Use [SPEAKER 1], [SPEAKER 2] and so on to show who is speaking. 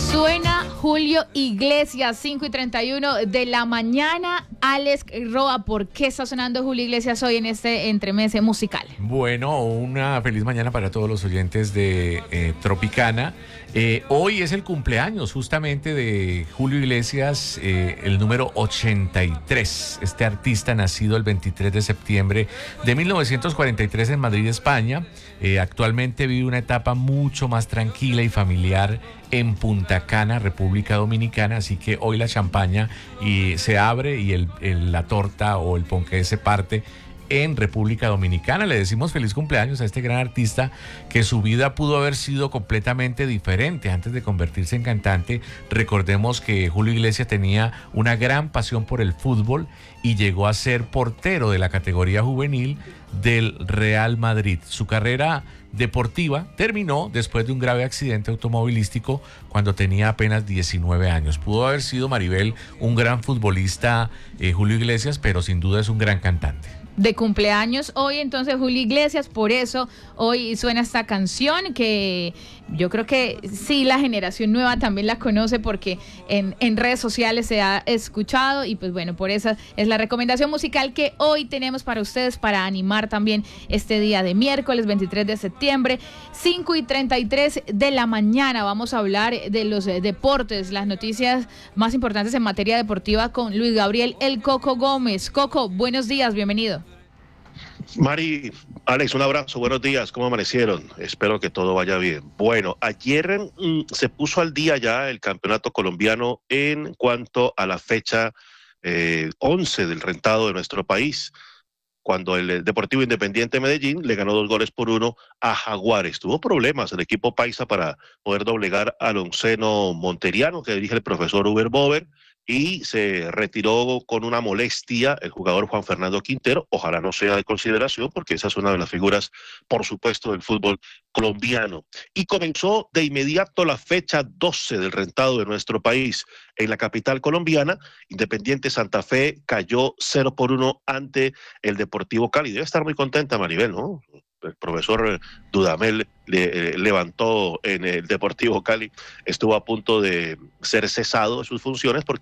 [SPEAKER 1] Suena Julio Iglesias, 5:31 de la mañana. Alex Roa, ¿por qué está sonando Julio Iglesias hoy en este entremese musical?
[SPEAKER 2] Bueno, una feliz mañana para todos los oyentes de Tropicana. Hoy es el cumpleaños justamente de Julio Iglesias, el número 83. Este artista nacido el 23 de septiembre de 1943 en Madrid, España. Actualmente vive una etapa mucho más tranquila y familiar en Punta Cana, República Dominicana, así que hoy la champaña se abre y la torta o el ponqué se parte en República Dominicana. Le decimos feliz cumpleaños a este gran artista, que su vida pudo haber sido completamente diferente antes de convertirse en cantante. Recordemos que Julio Iglesias tenía una gran pasión por el fútbol y llegó a ser portero de la categoría juvenil del Real Madrid. Su carrera deportiva terminó después de un grave accidente automovilístico cuando tenía apenas 19 años. Pudo haber sido, Maribel, un gran futbolista, Julio Iglesias, pero sin duda es un gran cantante.
[SPEAKER 1] De cumpleaños hoy entonces Julio Iglesias, por eso hoy suena esta canción que yo creo que sí, la generación nueva también la conoce porque en redes sociales se ha escuchado y pues bueno, por eso es la recomendación musical que hoy tenemos para ustedes para animar también este día de miércoles 23 de septiembre, 5:33 de la mañana. Vamos a hablar de los deportes, las noticias más importantes en materia deportiva con Luis Gabriel El Coco Gómez. Coco, buenos días, bienvenido.
[SPEAKER 3] Mari, Alex, un abrazo, buenos días, ¿cómo amanecieron? Espero que todo vaya bien. Bueno, ayer se puso al día ya el campeonato colombiano en cuanto a la fecha 11 del rentado de nuestro país, cuando el Deportivo Independiente Medellín le ganó 2-1 a Jaguares. Tuvo problemas el equipo paisa para poder doblegar al onceno monteriano que dirige el profesor Uber Bover, y se retiró con una molestia el jugador Juan Fernando Quintero. Ojalá no sea de consideración, porque esa es una de las figuras, por supuesto, del fútbol colombiano. Y comenzó de inmediato la fecha 12 del rentado de nuestro país. En la capital colombiana, Independiente Santa Fe cayó 0-1 ante el Deportivo Cali. Debe estar muy contenta Maribel, ¿no? El profesor Dudamel levantó en el Deportivo Cali, estuvo a punto de ser cesado de sus funciones porque